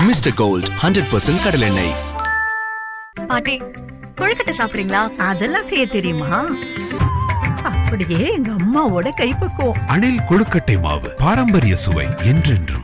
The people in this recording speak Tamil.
மிஸ்டர் கோல்ட் 100% கடல் எண்ணெய். பாட்டி, கொழுக்கட்டை சாப்பிடுறீங்களா? அதெல்லாம் செய்ய தெரியுமா? அப்படியே எங்க அம்மாவோட கைப்பக்குவம். அணில் கொழுக்கட்டை மாவு, பாரம்பரிய சுவை என்றென்றும்.